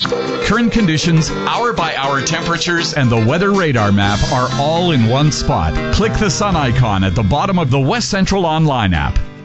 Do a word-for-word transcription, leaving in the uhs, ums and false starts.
Current conditions, hour-by-hour temperatures, and the weather radar map are all in one spot. Click the sun icon at the bottom of the West Central Online app.